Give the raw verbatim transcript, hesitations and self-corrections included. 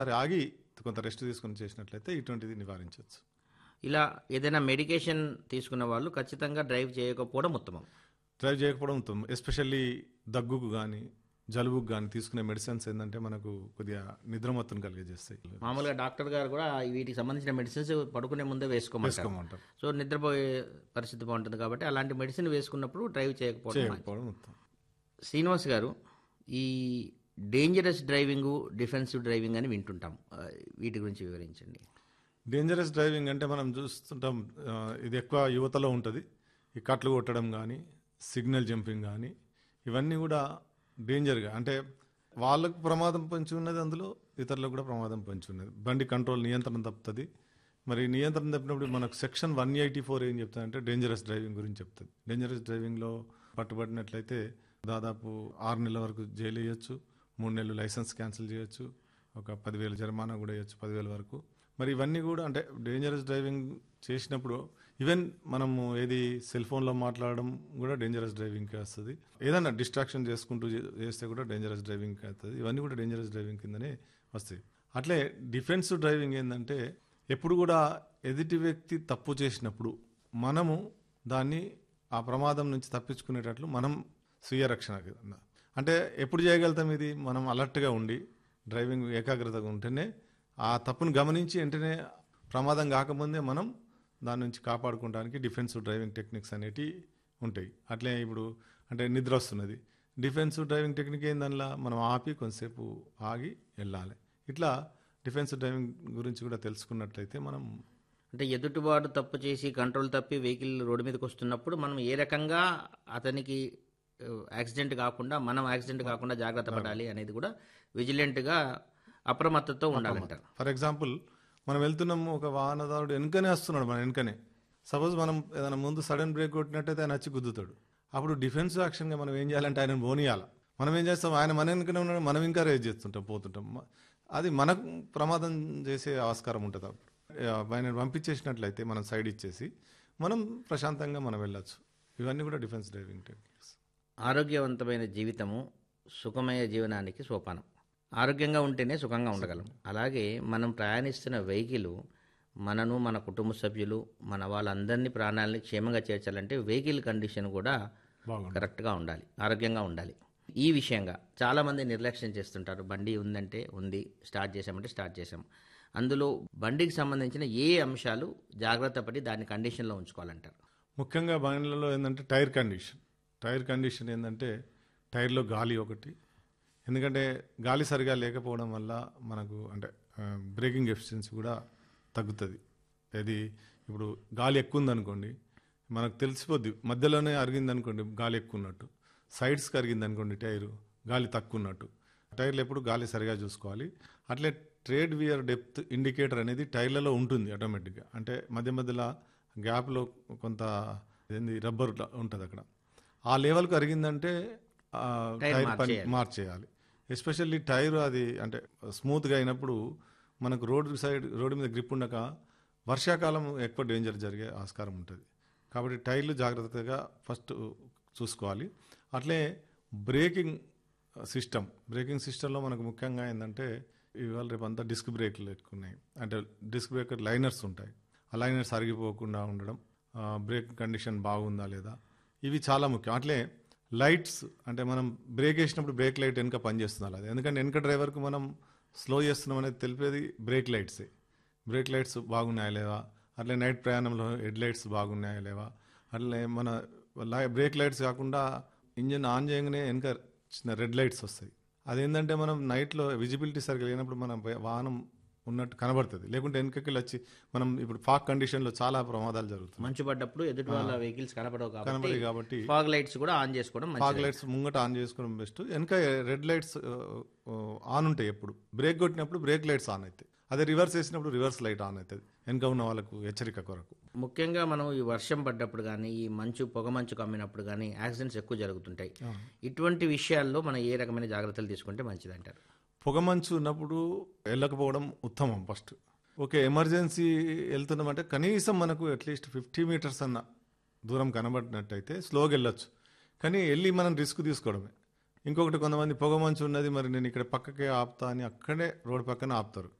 మరి ఆగి కొంత రెస్ట్ తీసుకొని చేసినట్లయితే ఇటువంటిది నివారించవచ్చు. ఇలా ఏదైనా మెడికేషన్ తీసుకున్న వాళ్ళు ఖచ్చితంగా డ్రైవ్ చేయకపోవడం ఉత్తమం. డ్రైవ్ చేయకపోవడం ఉత్తమం. ఎస్పెషల్లీ దగ్గుకు కానీ జలుబుకు కానీ తీసుకునే మెడిసిన్స్ ఏంటంటే మనకు కొద్దిగా నిద్రమత్తును కలిగజేస్తాయి. మామూలుగా డాక్టర్ గారు కూడా వీటికి సంబంధించిన మెడిసిన్స్ పడుకునే ముందే వేసుకోమంటారు. వేసుకోమంటారు. సో నిద్రపోయే పరిస్థితి బాగుంటుంది కాబట్టి అలాంటి మెడిసిన్ వేసుకున్నప్పుడు డ్రైవ్ చేయకపోవడం మంచిది. చేయకపోవడం ఉత్తమం. శ్రీనివాస్ గారు, ఈ డేంజరస్ డ్రైవింగ్, డిఫెన్సివ్ డ్రైవింగ్ అని వింటుంటాం. ఆ, వీటి గురించి వివరించండి. డేంజరస్ డ్రైవింగ్ అంటే మనం చూస్తుంటాం, ఆ, ఇది ఎక్కువ యువతలో ఉంటుంది. ఈ కట్లు కొట్టడం కానీ సిగ్నల్ జంపింగ్ కానీ ఇవన్నీ కూడా డేంజర్గా, అంటే వాళ్ళకు ప్రమాదం పొంచి ఉన్నది, అందులో ఇతరులకు కూడా ప్రమాదం పొంచి ఉన్నది. బండి కంట్రోల్ నియంత్రణ తప్పుతుంది. మరి నియంత్రణ తప్పినప్పుడు మనకు సెక్షన్ వన్ ఎయిటీ ఫోర్ ఏం చెప్తుందంటే డేంజరస్ డ్రైవింగ్ గురించి చెప్తుంది. డేంజరస్ డ్రైవింగ్లో పట్టుబడినట్లయితే దాదాపు ఆరు నెలల వరకు జైలు వేయచ్చు, మూడు నెలలు లైసెన్స్ క్యాన్సిల్ చేయొచ్చు, ఒక పదివేలు జరిమానా కూడా వేయచ్చు, పదివేల వరకు. మరి ఇవన్నీ కూడా అంటే డేంజరస్ డ్రైవింగ్ చేసినప్పుడు ఈవెన్ మనము ఏది సెల్ ఫోన్లో మాట్లాడడం కూడా డేంజరస్ డ్రైవింగ్కి వస్తుంది. ఏదైనా డిస్ట్రాక్షన్ చేసుకుంటూ చేస్తే కూడా డేంజరస్ డ్రైవింగ్కి వస్తుంది. ఇవన్నీ కూడా డేంజరస్ డ్రైవింగ్ కిందనే వస్తాయి. అట్లే డిఫెన్సివ్ డ్రైవింగ్ ఏంటంటే ఎప్పుడు కూడా ఎదుటి వ్యక్తి తప్పు చేసినప్పుడు మనము దాన్ని ఆ ప్రమాదం నుంచి తప్పించుకునేటట్లు మనం స్వీయ రక్షణ కింద, అంటే ఎప్పుడు చేయగలుగుతాం ఇది, మనం అలర్ట్గా ఉండి డ్రైవింగ్ ఏకాగ్రతగా ఉంటేనే ఆ తప్పును గమనించి వెంటనే ప్రమాదం కాకముందే మనం దాని నుంచి కాపాడుకోవడానికి డిఫెన్సివ్ డ్రైవింగ్ టెక్నిక్స్ అనేటివి ఉంటాయి. అట్లే ఇప్పుడు అంటే నిద్ర వస్తున్నది, డిఫెన్సివ్ డ్రైవింగ్ టెక్నిక్ ఏందనలా మనం ఆపి కొంతసేపు ఆగి వెళ్ళాలి. ఇట్లా డిఫెన్సివ్ డ్రైవింగ్ గురించి కూడా తెలుసుకున్నట్లయితే మనం, అంటే ఎదుటివాడు తప్పు చేసి కంట్రోల్ తప్పి వెహికల్ రోడ్డు మీదకి వస్తున్నప్పుడు మనం ఏ రకంగా అతనికి యాక్సిడెంట్ కాకుండా, మనం యాక్సిడెంట్ కాకుండా జాగ్రత్త పడాలి అనేది కూడా విజిలెంట్గా అప్రమత్తతో ఉండాలంటారు. ఫర్ ఎగ్జాంపుల్ మనం వెళ్తున్నాము, ఒక వాహనదారుడు వెనుకనే వస్తున్నాడు, మన వెనుకనే. సపోజ్ మనం ఏదైనా ముందు సడన్ బ్రేక్ కొట్టినట్టయితే ఆయన వచ్చి గుద్దుతాడు. అప్పుడు డిఫెన్సివ్ యాక్షన్గా మనం ఏం చేయాలంటే ఆయన పోనీయాలి. మనం ఏం చేస్తాం, ఆయన మన వెనుకనే ఉన్నాడు, మనం ఇంకా రేజ్ చేస్తుంటాం, పోతుంటాం. అది మనకు ప్రమాదం చేసే ఆస్కారం ఉంటుంది. అప్పుడు ఆయన పంపించేసినట్లయితే మనం సైడ్ ఇచ్చేసి మనం ప్రశాంతంగా మనం వెళ్ళొచ్చు. ఇవన్నీ కూడా డిఫెన్స్ డ్రైవింగ్ టెక్నిక్స్. ఆరోగ్యవంతమైన జీవితము సుఖమయ జీవనానికి సోపానం. ఆరోగ్యంగా ఉంటేనే సుఖంగా ఉండగలం. అలాగే మనం ప్రయాణిస్తున్న వెహికల్ మనను, మన కుటుంబ సభ్యులు, మన వాళ్ళందరినీ ప్రాణాలని క్షేమంగా చేర్చాలంటే వెహికల్ కండిషన్ కూడా కరెక్ట్గా ఉండాలి, ఆరోగ్యంగా ఉండాలి. ఈ విషయంగా చాలామంది నిర్లక్ష్యం చేస్తుంటారు. బండి ఉందంటే ఉంది, స్టార్ట్ చేసామంటే స్టార్ట్ చేసాం. అందులో బండికి సంబంధించిన ఏ అంశాలు జాగ్రత్త పడి దాన్ని కండిషన్లో ఉంచుకోవాలంటారు? ముఖ్యంగా బండ్లలో ఏంటంటే టైర్ కండిషన్. టైర్ కండిషన్ ఏంటంటే టైర్లో గాలి ఒకటి, ఎందుకంటే గాలి సరిగా లేకపోవడం వల్ల మనకు అంటే బ్రేకింగ్ ఎఫిషియన్సీ కూడా తగ్గుతుంది. ఇది ఇప్పుడు గాలి ఎక్కువ ఉందనుకోండి, మనకు తెలిసిపోద్ది, మధ్యలోనే అరిగిందనుకోండి గాలి ఎక్కువ ఉన్నట్టు, సైడ్స్కి అరిగిందనుకోండి టైరు గాలి తక్కువ ఉన్నట్టు. టైర్లు ఎప్పుడు గాలి సరిగా చూసుకోవాలి. అట్లే ట్రేడ్ వియర్ డెప్త్ ఇండికేటర్ అనేది టైర్లలో ఉంటుంది ఆటోమేటిక్గా, అంటే మధ్య మధ్యలో గ్యాప్లో కొంత ఏంది రబ్బర్ ఉంటుంది అక్కడ, ఆ లెవెల్కి అరిగిందంటే టైర్ పని మార్చేయాలి. ఎస్పెషల్లీ టైర్ అది అంటే స్మూత్గా అయినప్పుడు మనకు రోడ్డు సైడ్ రోడ్డు మీద గ్రిప్ ఉండక వర్షాకాలం ఎక్కువ డేంజర్ జరిగే ఆస్కారం ఉంటుంది. కాబట్టి టైర్లు జాగ్రత్తగా ఫస్ట్ చూసుకోవాలి. అట్లే బ్రేకింగ్ సిస్టమ్, బ్రేకింగ్ సిస్టంలో మనకు ముఖ్యంగా ఏంటంటే ఇవాళ రేపు అంతా డిస్క్ బ్రేక్లు ఎక్కున్నాయి, అంటే డిస్క్ బ్రేకర్ లైనర్స్ ఉంటాయి. ఆ లైనర్స్ అరిగిపోకుండా ఉండడం, బ్రేక్ కండిషన్ బాగుందా లేదా, ఇవి చాలా ముఖ్యం. అట్లే లైట్స్, అంటే మనం బ్రేక్ వేసినప్పుడు బ్రేక్ లైట్ వెనక పనిచేస్తుంది అది, ఎందుకంటే వెనక డ్రైవర్కి మనం స్లో చేస్తున్నాం అనేది తెలిపేది బ్రేక్ లైట్సే. బ్రేక్ లైట్స్ బాగున్నాయా లేవా, అట్లే నైట్ ప్రయాణంలో హెడ్ లైట్స్ బాగున్నాయా లేవా, అట్లే మన బ్రేక్ లైట్స్ కాకుండా ఇంజిన్ ఆన్ చేయగానే వెనక చిన్న రెడ్ లైట్స్ వస్తాయి. అదేంటంటే మనం నైట్లో విజిబిలిటీ సరిగ్గా లేనప్పుడు మనం వాహనం ఉన్నట్టు కనబడుతుంది, లేకుంటే వెనకకి వచ్చి మనం ఇప్పుడు ఫాగ్ కండిషన్లో చాలా ప్రమాదాలు జరుగుతాయి. మంచు పడ్డప్పుడు ఎదుటి వాళ్ళ వెహికల్స్ కనపడవు కనబడి కాబట్టి ఫాగ్ లైట్స్ కూడా ఆన్ చేసుకోవడం, ఫాగ్ లైట్స్ ముంగట ఆన్ చేసుకోవడం బెస్ట్. వెనక రెడ్ లైట్స్ ఆన్ ఉంటాయి, ఎప్పుడు బ్రేక్ కొట్టినప్పుడు బ్రేక్ లైట్స్ ఆన్ అవుతాయి, అదే రివర్స్ వేసినప్పుడు రివర్స్ లైట్ ఆన్ అవుతుంది, వెనక ఉన్న వాళ్ళకు హెచ్చరిక కొరకు. ముఖ్యంగా మనం ఈ వర్షం పడ్డప్పుడు కానీ, ఈ మంచు పొగ మంచు కమ్మినప్పుడు కానీ యాక్సిడెంట్స్ ఎక్కువ జరుగుతుంటాయి. ఇటువంటి విషయాల్లో మనం ఏ రకమైన జాగ్రత్తలు తీసుకుంటే మంచిది అంటారు? పొగమంచు ఉన్నప్పుడు వెళ్ళకపోవడం ఉత్తమం. ఫస్ట్ ఓకే, ఎమర్జెన్సీ వెళ్తున్నామంటే కనీసం మనకు అట్లీస్ట్ ఫిఫ్టీ మీటర్స్ అన్న దూరం కనబడినట్టయితే స్లోగా వెళ్ళొచ్చు, కానీ వెళ్ళి మనం రిస్క్ తీసుకోవడమే. ఇంకొకటి కొంతమంది పొగ మంచు ఉన్నది మరి నేను ఇక్కడ పక్కకే ఆపుతా అని అక్కడే రోడ్ పక్కన ఆపుతారు.